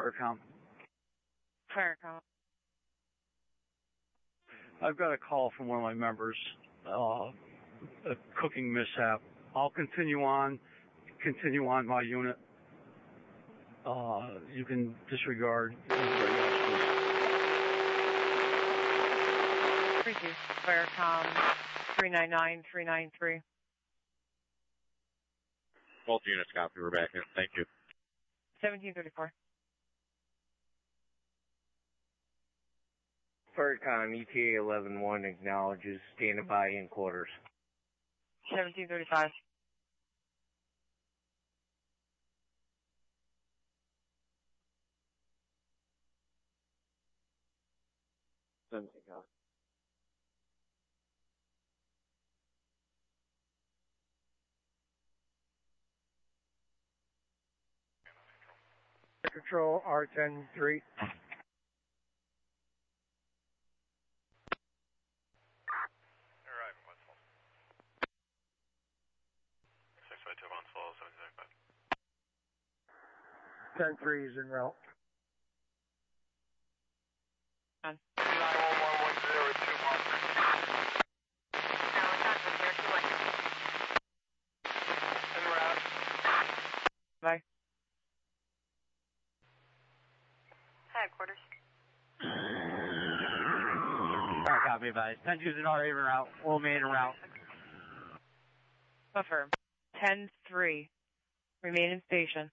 Firecom. Firecom. I've got a call from one of my members, a cooking mishap. I'll continue on my unit. You can disregard anybody else, please. 32, Firecom, 399-393. Both units copy. We're back in. Thank you. 1734. Firecom, ETA 11-1 acknowledges standing by in quarters. 1735. Control R10-3. Arriving, Westfall. 652 Westfall, 775. 10-3 is en route. 91102 Monster. En route. Bye. Headquarters. Copy, advised. 10-2's an RA en route. We'll remain en route. Affirm. 10-3. Remain in station.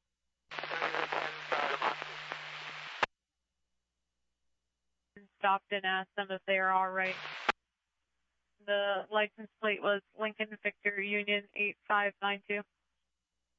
Stopped and asked them if they are all right. The license plate was Lincoln Victor Union 8592.